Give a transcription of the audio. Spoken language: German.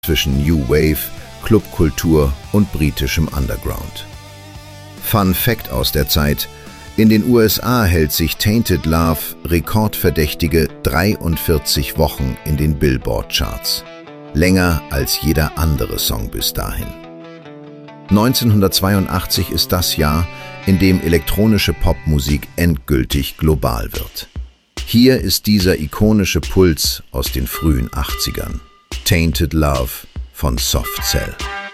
zwischen New Wave, Clubkultur und britischem Underground. Fun Fact aus der Zeit: In den USA hält sich Tainted Love rekordverdächtige 43 Wochen in den Billboard-Charts. Länger als jeder andere Song bis dahin. 1982 ist das Jahr, in dem elektronische Popmusik endgültig global wird. Hier ist dieser ikonische Puls aus den frühen 80ern. Tainted Love von Soft Cell.